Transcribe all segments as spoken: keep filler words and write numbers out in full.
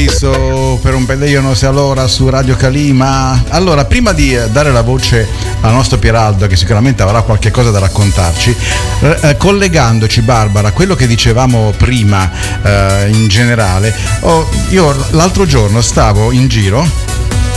visto per un periodo, non so, allora su Radio Calima. Allora, prima di dare la voce al nostro Pieraldo, che sicuramente avrà qualche cosa da raccontarci, eh, collegandoci, Barbara, a quello che dicevamo prima eh, in generale, oh, io l'altro giorno stavo in giro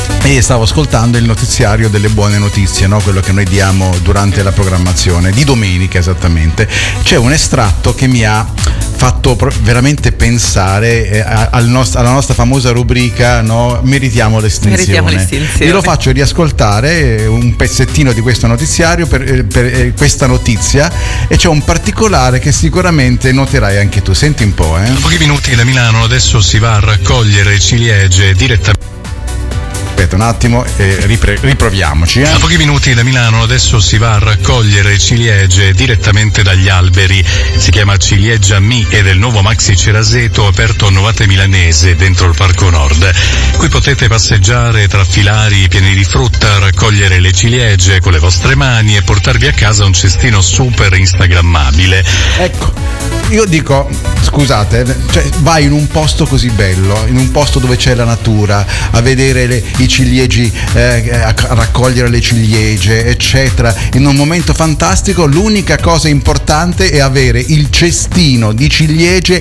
e stavo ascoltando il notiziario delle buone notizie, no? Quello che noi diamo durante la programmazione di domenica esattamente. C'è un estratto che mi ha fatto veramente pensare eh, al nost- alla nostra famosa rubrica, no? Meritiamo l'estinzione. Meritiamo l'estinzione. Io lo faccio riascoltare un pezzettino di questo notiziario per, per questa notizia, e c'è un particolare che sicuramente noterai anche tu. Senti un po', eh. A pochi minuti da Milano adesso si va a raccogliere ciliegie direttamente. Aspetta un attimo e ripre- riproviamoci. Eh. A pochi minuti da Milano adesso si va a raccogliere ciliegie direttamente dagli alberi. Si chiama Ciliegia Mi ed è il nuovo maxi ceraseto aperto a Novate Milanese dentro il Parco Nord. Qui potete passeggiare tra filari pieni di frutta, raccogliere le ciliegie con le vostre mani e portarvi a casa un cestino super instagrammabile. Ecco, io dico, scusate, cioè, vai in un posto così bello, in un posto dove c'è la natura, a vedere le, i ciliegi, eh, a raccogliere le ciliegie, eccetera, in un momento fantastico. L'unica cosa importante è avere il cestino di ciliegie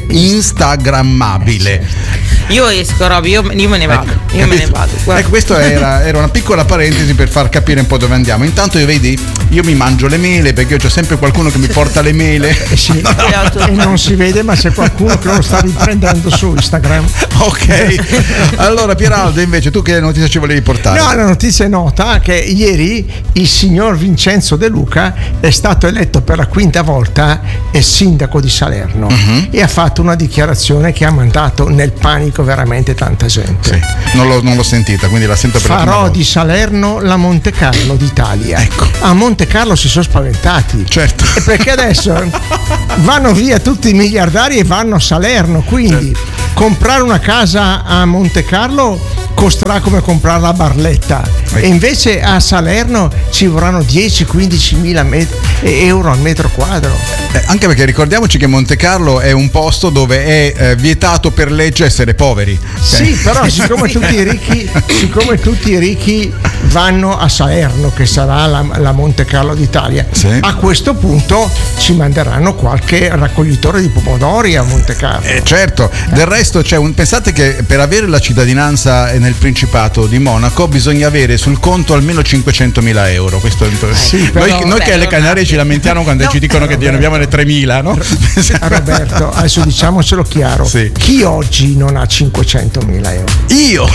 instagrammabile. Io esco, Roby, io, io me ne vado, ecco, io me ne vado. Guarda. Ecco, questo era, era una piccola parentesi per far capire un po' dove andiamo. Intanto io vedi, io mi mangio le mele perché io c'ho sempre qualcuno che mi porta le mele. Eh sì, e non si vede, ma c'è qualcuno che lo sta riprendendo su Instagram. Ok, allora Pieraldo, invece tu che notizia ci volevi portare? No, la notizia è nota che ieri il signor Vincenzo De Luca è stato eletto per la quinta volta il sindaco di Salerno, uh-huh. e ha fatto una dichiarazione che ha mandato nel panico veramente tanta gente. Sì, non, l'ho, non l'ho sentita, quindi la sento per la prima Farò volta. di Salerno la Monte Carlo d'Italia. Ecco. A Monte Carlo si sono spaventati. Certo. E perché adesso vanno via tutti i miliardari e vanno a Salerno, quindi certo. comprare una casa a Monte Carlo costerà come comprarla a Barletta, ecco. E invece a Salerno ci vorranno dieci quindici mila met- euro al metro quadro. Eh, anche perché ricordiamoci che Monte Carlo è un posto dove è eh, vietato per legge essere poveri. Sì, eh. però siccome tutti i ricchi, siccome tutti i ricchi vanno a Salerno, che sarà la, la Monte Carlo d'Italia, sì. a questo punto ci manderanno qualche raccoglitore di pomodori a Monte Carlo. Eh, certo, del resto c'è un, pensate che per avere la cittadinanza nel Principato di Monaco bisogna avere sul conto almeno cinquecentomila euro. Questo è eh, sì, noi, però, noi che alle Canarie ci lamentiamo quando no, ci dicono che abbiamo le tremila, no? Roberto, adesso diciamocelo chiaro, sì. Chi oggi non ha cinquecentomila euro? Io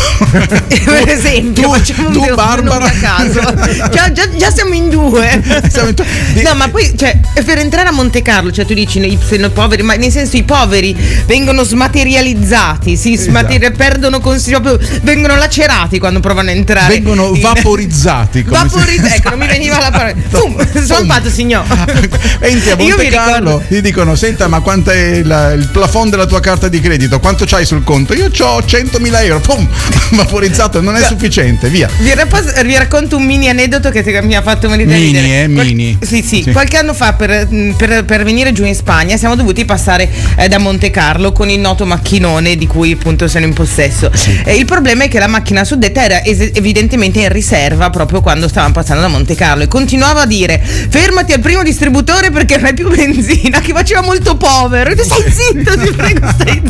per esempio, tu, facciamo tu un Barbara a caso. già, già, già siamo in due. Siamo in tu- no, ma poi cioè, per entrare a Monte Carlo, cioè tu dici i, i poveri, ma nel senso i poveri vengono smaterializzati, si esatto. smater- perdono consi- proprio, vengono lacerati quando provano a entrare, vengono in... vaporizzati come Vaporizz- si... ecco, non mi veniva la parola. Pum, svampato signor. Entri a Monte Carlo, ti dicono: senta, ma quanto è il, il plafond della tua carta di credito? Quanto c'hai sul conto? Io c'ho centomila euro. Pum, vaporizzato, non è sufficiente, via. Vi, rapp- vi racconto un mini aneddoto che mi ha fatto morire mini, ridere. eh, Qual- mini. Sì, sì, sì. Qualche anno fa per, per, per venire giù in Spagna siamo dovuti passare eh, da Monte Carlo con il noto macchinone di cui appunto sono in possesso. Sì. Eh, il problema è che la macchina suddetta era es- evidentemente in riserva proprio quando stavamo passando da Monte Carlo e continuava a dire: fermati al primo distributore perché non hai più benzina, che faceva molto povero. E tu stai zitto, ti prego, stai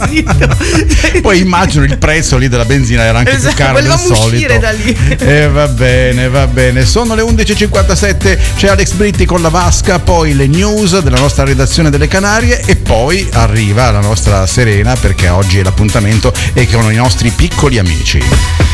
zitto. Poi immagino il prezzo lì della benzina era anche esatto, più caro del solito. Uscire da lì. E eh, va bene, va bene. Sono le undici e cinquantasette, c'è Alex Britti con la vasca, poi le news della nostra redazione delle Canarie e poi arriva la nostra Serena, perché oggi è l'appuntamento e con i nostri piccoli amici.